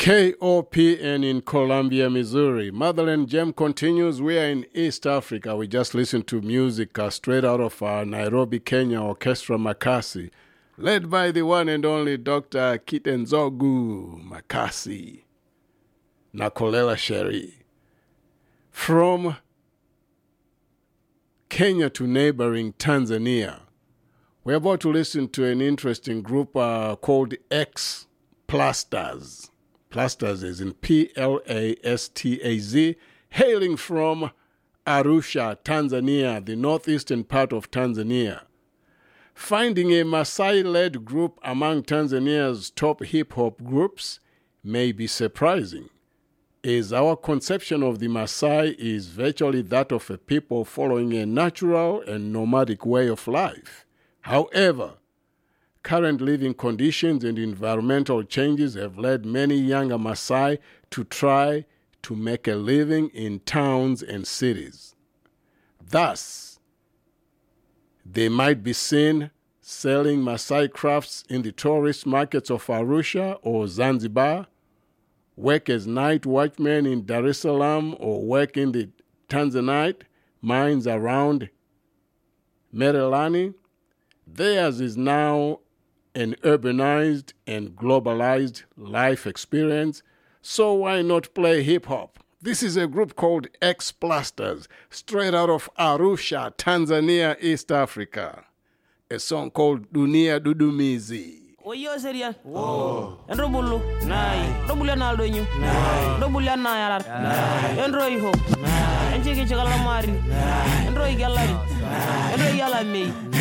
KOPN in Columbia, Missouri. Motherland Gem continues. We are in East Africa. We just listened to music straight out of Nairobi, Kenya Orchestra Makasi, led by the one and only Dr. Kitenzogu Makasi Nakolela Sheri. From Kenya to neighboring Tanzania, we're about to listen to an interesting group called X Plastaz. Plastaz is in Plastaz, hailing from Arusha, Tanzania, the northeastern part of Tanzania. Finding a Maasai-led group among Tanzania's top hip-hop groups may be surprising, as our conception of the Maasai is virtually that of a people following a natural and nomadic way of life. However, current living conditions and environmental changes have led many younger Maasai to try to make a living in towns and cities. Thus, they might be seen selling Maasai crafts in the tourist markets of Arusha or Zanzibar, work as night watchmen in Dar es Salaam, or work in the Tanzanite mines around Merelani. Theirs is now an urbanized and globalized life experience, so why not play hip-hop? This is a group called X Plastaz, straight out of Arusha, Tanzania, East Africa. A song called Dunia Dudumizi. Oyo serian. Oh. Enro bulu. Nai. Robulia na aldonyu. Nai. Robulia na yalar. Nai. Enro iho. Nai. Enchiki chikalamari. Nai. Enro igalari. Enro igalami.